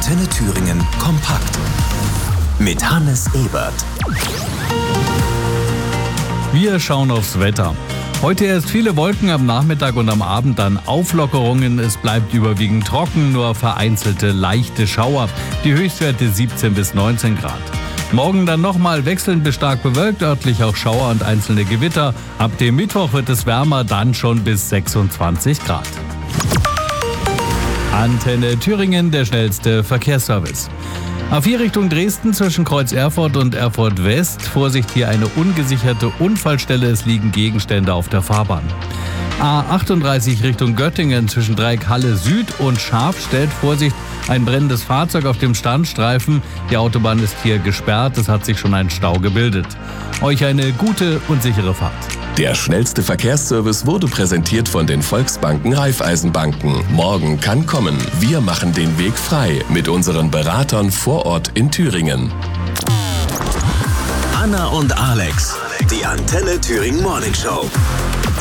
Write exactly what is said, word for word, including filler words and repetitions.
Antenne Thüringen kompakt mit Hannes Ebert. Wir schauen aufs Wetter. Heute erst viele Wolken, am Nachmittag und am Abend dann Auflockerungen. Es bleibt überwiegend trocken, nur vereinzelte leichte Schauer. Die Höchstwerte siebzehn bis neunzehn Grad. Morgen dann nochmal wechselnd bis stark bewölkt, örtlich auch Schauer und einzelne Gewitter. Ab dem Mittwoch wird es wärmer, dann schon bis sechsundzwanzig Grad. Antenne Thüringen, der schnellste Verkehrsservice. A vier Richtung Dresden zwischen Kreuz Erfurt und Erfurt West. Vorsicht, hier eine ungesicherte Unfallstelle, es liegen Gegenstände auf der Fahrbahn. A achtunddreißig Richtung Göttingen zwischen Dreieck Halle Süd und Schafstedt. Vorsicht, ein brennendes Fahrzeug auf dem Standstreifen. Die Autobahn ist hier gesperrt, es hat sich schon ein Stau gebildet. Euch eine gute und sichere Fahrt. Der schnellste Verkehrsservice wurde präsentiert von den Volksbanken Raiffeisenbanken. Morgen kann kommen. Wir machen den Weg frei mit unseren Beratern vor Ort in Thüringen. Anna und Alex, die Antenne Thüringen Morning Show.